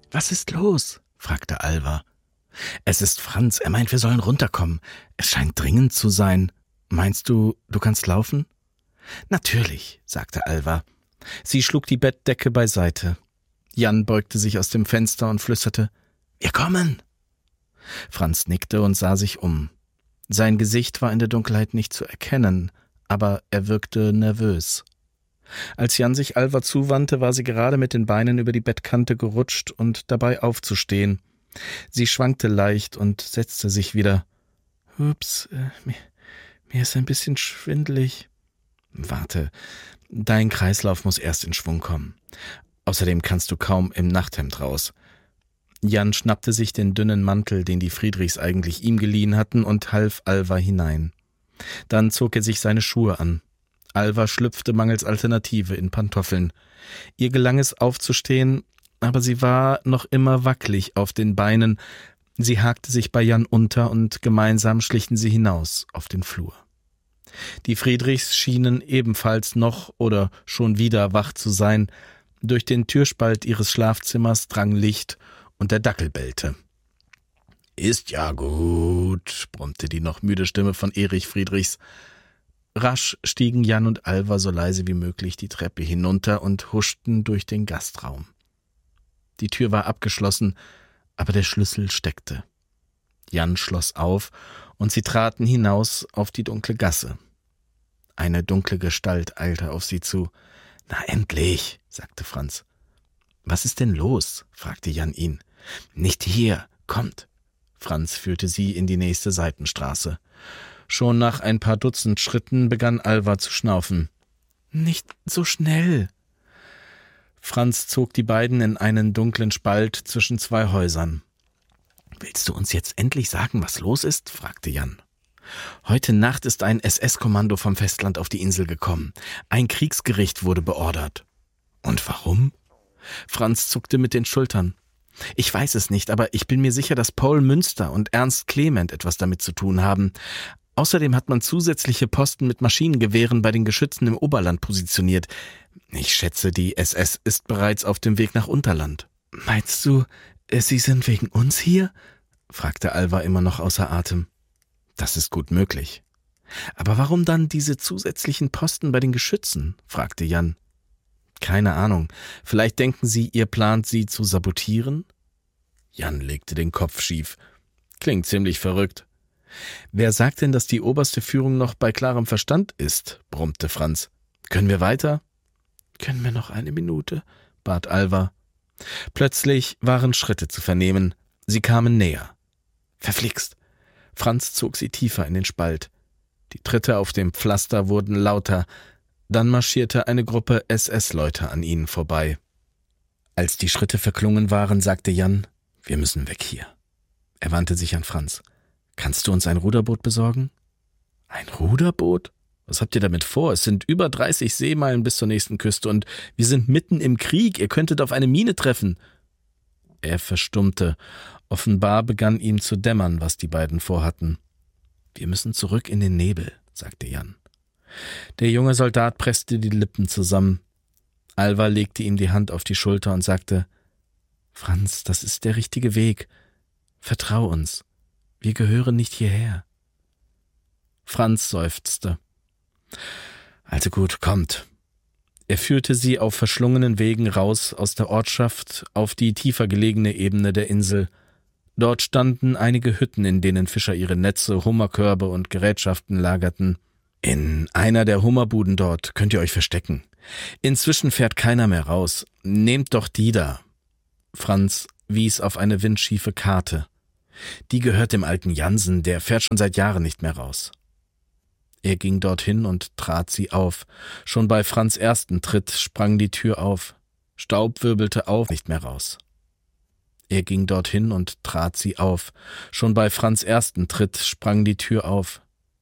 »Was ist los?« fragte Alva. »Es ist Franz, er meint, wir sollen runterkommen. Es scheint dringend zu sein. Meinst du, du kannst laufen?« »Natürlich«, sagte Alva. Sie schlug die Bettdecke beiseite. Jan beugte sich aus dem Fenster und flüsterte, »Wir kommen!« Franz nickte und sah sich um. Sein Gesicht war in der Dunkelheit nicht zu erkennen, aber er wirkte nervös. Als Jan sich Alva zuwandte, war sie gerade mit den Beinen über die Bettkante gerutscht und dabei aufzustehen. Sie schwankte leicht und setzte sich wieder. »Ups, mir ist ein bisschen schwindelig.« »Warte, dein Kreislauf muss erst in Schwung kommen. Außerdem kannst du kaum im Nachthemd raus.« Jan schnappte sich den dünnen Mantel, den die Friedrichs eigentlich ihm geliehen hatten, und half Alva hinein. Dann zog er sich seine Schuhe an. Alva schlüpfte mangels Alternative in Pantoffeln. Ihr gelang es aufzustehen, aber sie war noch immer wackelig auf den Beinen. Sie hakte sich bei Jan unter und gemeinsam schlichen sie hinaus auf den Flur. Die Friedrichs schienen ebenfalls noch oder schon wieder wach zu sein. Durch den Türspalt ihres Schlafzimmers drang Licht und der Dackel bellte. »Ist ja gut«, brummte die noch müde Stimme von Erich Friedrichs. Rasch stiegen Jan und Alva so leise wie möglich die Treppe hinunter und huschten durch den Gastraum. Die Tür war abgeschlossen, aber der Schlüssel steckte. Jan schloss auf, und sie traten hinaus auf die dunkle Gasse. Eine dunkle Gestalt eilte auf sie zu. »Na endlich«, sagte Franz. »Was ist denn los?« fragte Jan ihn. »Nicht hier, kommt.« Franz führte sie in die nächste Seitenstraße. Schon nach ein paar Dutzend Schritten begann Alva zu schnaufen. »Nicht so schnell!« Franz zog die beiden in einen dunklen Spalt zwischen zwei Häusern. »Willst du uns jetzt endlich sagen, was los ist?« fragte Jan. »Heute Nacht ist ein SS-Kommando vom Festland auf die Insel gekommen. Ein Kriegsgericht wurde beordert.« »Und warum?« Franz zuckte mit den Schultern. »Ich weiß es nicht, aber ich bin mir sicher, dass Paul Münster und Ernst Clement etwas damit zu tun haben. Außerdem hat man zusätzliche Posten mit Maschinengewehren bei den Geschützen im Oberland positioniert. Ich schätze, die SS ist bereits auf dem Weg nach Unterland.« »Meinst du, Sie sind wegen uns hier?« fragte Alva immer noch außer Atem. »Das ist gut möglich.« »Aber warum dann diese zusätzlichen Posten bei den Geschützen?« fragte Jan. »Keine Ahnung. Vielleicht denken Sie, ihr plant, sie zu sabotieren?« Jan legte den Kopf schief. »Klingt ziemlich verrückt.« »Wer sagt denn, dass die oberste Führung noch bei klarem Verstand ist?« brummte Franz. »Können wir weiter?« »Können wir noch eine Minute?« bat Alva. Plötzlich waren Schritte zu vernehmen. Sie kamen näher. »Verflixt!« Franz zog sie tiefer in den Spalt. Die Tritte auf dem Pflaster wurden lauter. Dann marschierte eine Gruppe SS-Leute an ihnen vorbei. Als die Schritte verklungen waren, sagte Jan, »Wir müssen weg hier.« Er wandte sich an Franz. »Kannst du uns ein Ruderboot besorgen?« »Ein Ruderboot? Was habt ihr damit vor? Es sind über 30 Seemeilen bis zur nächsten Küste und wir sind mitten im Krieg. Ihr könntet auf eine Mine treffen.« Er verstummte. Offenbar begann ihm zu dämmern, was die beiden vorhatten. »Wir müssen zurück in den Nebel«, sagte Jan. Der junge Soldat presste die Lippen zusammen. Alva legte ihm die Hand auf die Schulter und sagte, »Franz, das ist der richtige Weg. Vertrau uns. Wir gehören nicht hierher.« Franz seufzte. »Also gut, kommt.« Er führte sie auf verschlungenen Wegen raus aus der Ortschaft auf die tiefer gelegene Ebene der Insel. Dort standen einige Hütten, in denen Fischer ihre Netze, Hummerkörbe und Gerätschaften lagerten. »In einer der Hummerbuden dort könnt ihr euch verstecken. Inzwischen fährt keiner mehr raus. Nehmt doch die da.« Franz wies auf eine windschiefe Karte. »Die gehört dem alten Jansen, der fährt schon seit Jahren nicht mehr raus.« Er ging dorthin und trat sie auf. Schon bei Franz' ersten Tritt sprang die Tür auf. Staub wirbelte auf, nicht mehr raus. Er ging dorthin und trat sie auf. Schon bei Franz' ersten Tritt sprang die Tür auf.